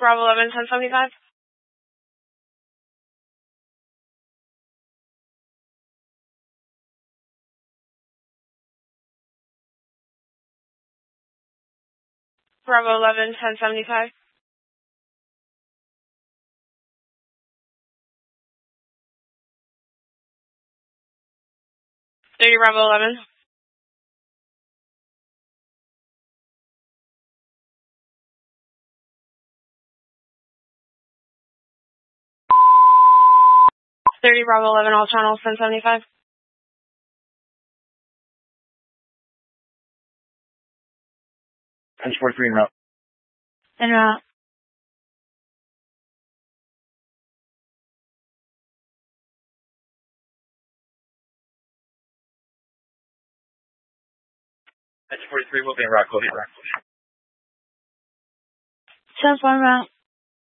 Bravo 11, 1075. Bravo 11, 1075. Dirty Bravo 11. Dirty Bravo 11, all channels 1075. Punch 43 en route. En route. Punch 43 will be en route. Go ahead. 10 route.